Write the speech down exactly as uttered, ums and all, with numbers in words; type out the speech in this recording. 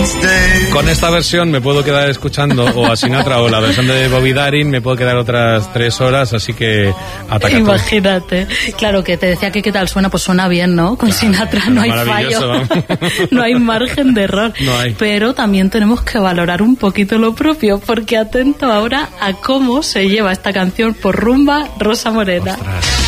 Con esta versión me puedo quedar escuchando o a Sinatra o la versión de Bobby Darin me puedo quedar otras tres horas, así que ataca. Imagínate. Claro, que te decía que qué tal suena, pues suena bien, ¿no? Con claro, Sinatra no hay fallo. No hay margen de error. No hay. Pero también tenemos que valorar un poquito lo propio, porque atento ahora a cómo se lleva esta canción por rumba Rosa Morena. Ostras.